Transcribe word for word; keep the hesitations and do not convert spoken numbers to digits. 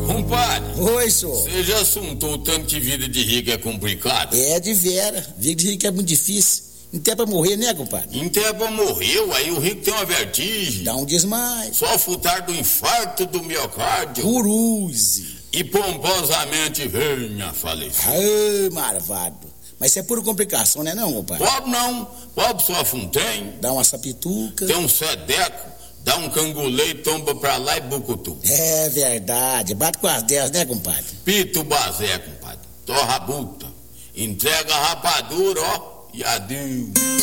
Compadre. Oi, senhor. Você já assuntou o tanto que vida de rico é complicado? É de vera. Vida de rico é muito difícil. Não tem pra morrer, né, compadre? Não tem pra morrer, aí o rico tem uma vertigem. Dá um desmaio. Só futar do infarto do miocárdio. Curuze. E pomposamente venha a falecer. Ai, marvado. Mas isso é pura complicação, né não, compadre? Pobre não. Pobre só não tem. Dá uma sapituca. Tem um sedeco, dá um cangolê e tomba pra lá e bucutu. É verdade. Bate com as dez, né, compadre? Pita o bazé, compadre. Torra a buta. Entrega a rapadura, ó. E adeus.